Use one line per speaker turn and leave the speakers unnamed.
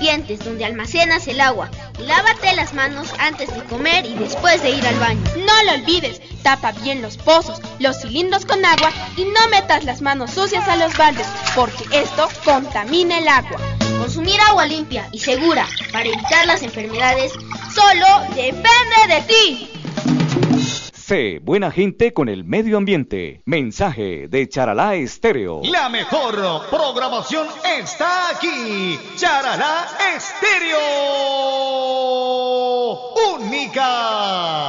recipientes donde almacenas el agua. Lávate las manos antes de comer y después de ir al baño.
No lo olvides, tapa bien los pozos, los cilindros con agua y no metas las manos sucias a los baldes, porque esto contamina el agua.
Consumir agua limpia y segura para evitar las enfermedades solo depende de ti.
Sé buena gente con el medio ambiente. Mensaje de Charalá Estéreo.
La mejor programación está aquí. Charalá Estéreo. Única.